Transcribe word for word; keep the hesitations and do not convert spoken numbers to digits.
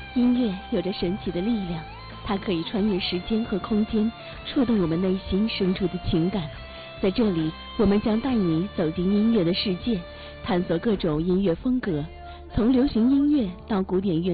音乐有着神奇的力量，它可以穿越时间和空间，触动我们内心深处的情感。在这里，我们将带你走进音乐的世界，探索各种音乐风格，从流行音乐到古典乐。